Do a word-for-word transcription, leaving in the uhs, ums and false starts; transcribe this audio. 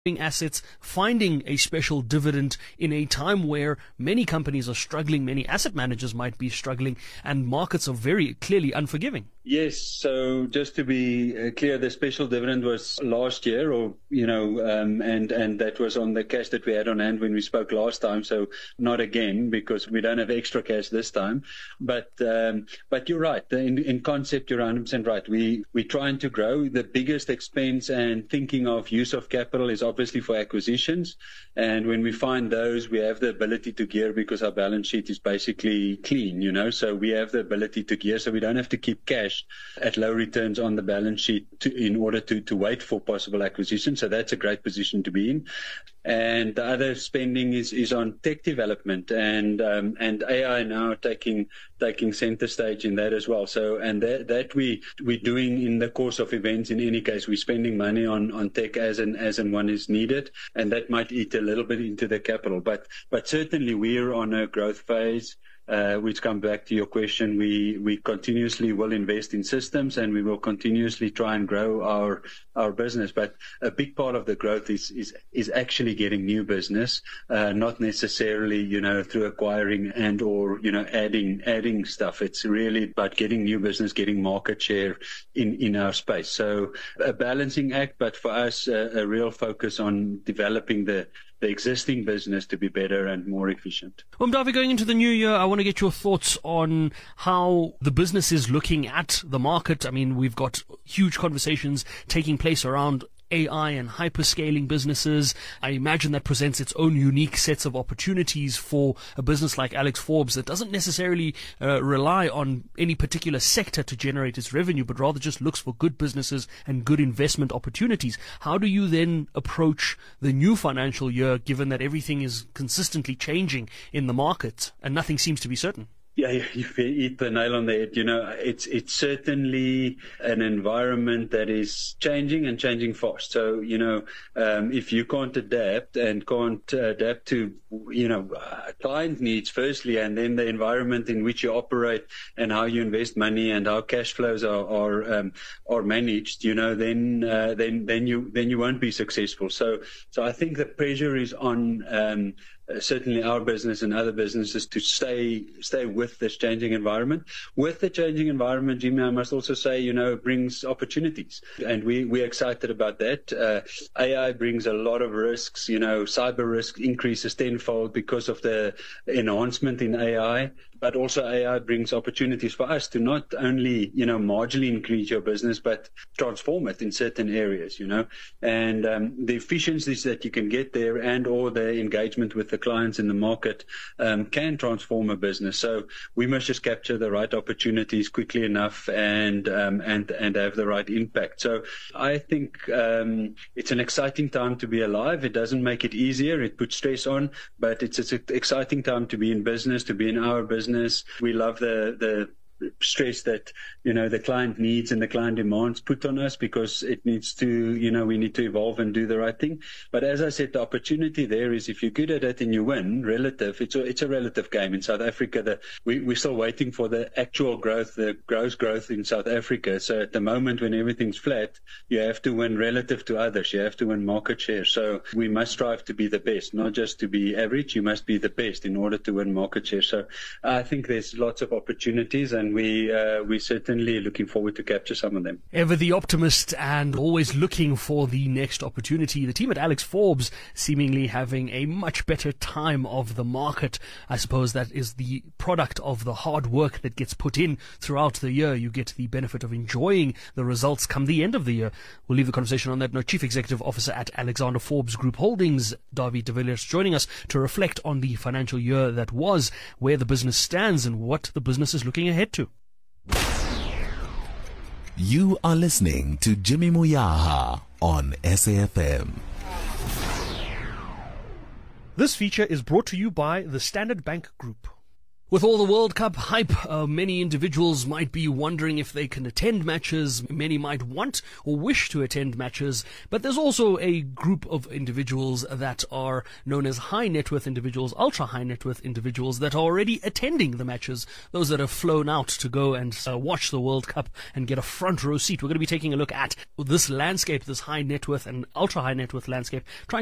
assets, finding a special dividend in a time where many companies are struggling, many asset managers might be struggling, and markets are very clearly unforgiving. Yes, so just to be uh, clear, the special dividend was last year, or you know, um, and and that was on the cash that we had on hand when we spoke last time. So not again, because we don't have extra cash this time. But um, but you're right. In, in concept, you're one hundred percent right. We we're trying to grow. The biggest expense and thinking of use of capital is obviously for acquisitions. And when we find those, we have the ability to gear because our balance sheet is basically clean. You know, so we have the ability to gear, so we don't have to keep cash at low returns on the balance sheet to, in order to, to wait for possible acquisition. So that's a great position to be in. And the other spending is, is on tech development and um, and A I now taking taking center stage in that as well. So and that that we we're doing in the course of events. In any case, we're spending money on, on tech as and as and when is needed, and that might eat a little bit into the capital. But but certainly we're on a growth phase. Uh, which come back to your question, we, we continuously will invest in systems and we will continuously try and grow our our business. But a big part of the growth is is, is actually getting new business, uh, not necessarily, you know, through acquiring and or, you know, adding adding stuff. It's really about getting new business, getting market share in, in our space. So a balancing act, but for us, a, a real focus on developing the the existing business to be better and more efficient. Well, Mdavi, going into the new year, I want to get your thoughts on how the business is looking at the market. I mean, we've got huge conversations taking place around A I and hyperscaling businesses. I imagine that presents its own unique sets of opportunities for a business like Alex Forbes that doesn't necessarily uh, rely on any particular sector to generate its revenue, but rather just looks for good businesses and good investment opportunities. How do you then approach the new financial year, given that everything is consistently changing in the market and nothing seems to be certain? Yeah, you hit the nail on the head. You know, it's it's certainly an environment that is changing and changing fast. So, you know, um, if you can't adapt and can't uh, adapt to, you know, uh, client needs firstly, and then the environment in which you operate and how you invest money and how cash flows are are, um, are managed, you know, then uh, then then you then you won't be successful. So so I think the pressure is on. Um, Uh, certainly our business and other businesses to stay stay with this changing environment. With the changing environment, Jimmy, I must also say, you know, it brings opportunities. And we, we're excited about that. Uh, A I brings a lot of risks, you know, cyber risk increases tenfold because of the enhancement in A I. But also A I brings opportunities for us to not only, you know, marginally increase your business, but transform it in certain areas, you know. And um, the efficiencies that you can get there and or the engagement with the clients in the market um, can transform a business. So we must just capture the right opportunities quickly enough and um, and and have the right impact. So I think um, it's an exciting time to be alive. It doesn't make it easier. It puts stress on, but it's, it's an exciting time to be in business, to be in our business. We love the the stress that, you know, the client needs and the client demands put on us because it needs to, you know, we need to evolve and do the right thing. But as I said, the opportunity there is if you're good at it and you win, relative, it's a, it's a relative game. In South Africa, the, we, we're still waiting for the actual growth, the gross growth in South Africa. So at the moment when everything's flat, you have to win relative to others. You have to win market share. So we must strive to be the best, not just to be average. You must be the best in order to win market share. So I think there's lots of opportunities, and we uh, we certainly looking forward to capture some of them. Ever the optimist and always looking for the next opportunity. The team at Alex Forbes seemingly having a much better time of the market. I suppose that is the product of the hard work that gets put in throughout the year. You get the benefit of enjoying the results come the end of the year. We'll leave the conversation on that note. Chief Executive Officer at Alexander Forbes Group Holdings, Dawie de Villiers, joining us to reflect on the financial year that was, where the business stands and what the business is looking ahead to. You are listening to Jimmy Moyaha on S A F M. This feature is brought to you by the Standard Bank Group. With all the World Cup hype, uh, many individuals might be wondering if they can attend matches. Many might want or wish to attend matches. But there's also a group of individuals that are known as high net worth individuals, ultra high net worth individuals that are already attending the matches. Those that have flown out to go and uh, watch the World Cup and get a front row seat. We're going to be taking a look at this landscape, this high net worth and ultra high net worth landscape, trying